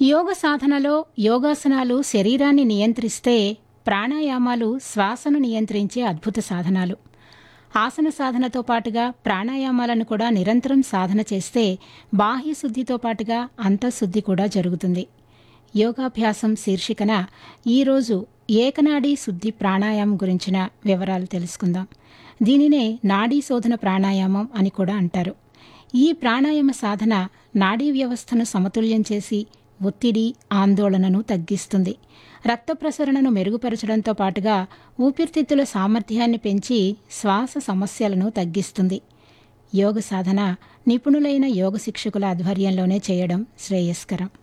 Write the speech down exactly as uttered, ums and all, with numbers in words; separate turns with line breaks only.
యోగ సాధనలో యోగాసనాలు శరీరాన్ని నియంత్రిస్తే, ప్రాణాయామాలు శ్వాసను నియంత్రించే అద్భుత సాధనాలు. ఆసన సాధనతో పాటుగా ప్రాణాయామాలను కూడా నిరంతరం సాధన చేస్తే బాహ్య శుద్ధితో పాటుగా అంతఃశుద్ధి కూడా జరుగుతుంది. యోగాభ్యాసం శీర్షికన ఈరోజు ఏకనాడీ శుద్ధి ప్రాణాయామం గురించిన వివరాలు తెలుసుకుందాం. దీనినే నాడీ శోధన ప్రాణాయామం అని కూడా అంటారు. ఈ ప్రాణాయామ సాధన నాడీ వ్యవస్థను సమతుల్యం చేసి ఒత్తిడి, ఆందోళనను తగ్గిస్తుంది. రక్త ప్రసరణను మెరుగుపరచడంతో పాటుగా ఊపిరితిత్తుల సామర్థ్యాన్ని పెంచి శ్వాస సమస్యలను తగ్గిస్తుంది. యోగ సాధన నిపుణులైన యోగ శిక్షకుల ఆధ్వర్యంలోనే చేయడం శ్రేయస్కరం.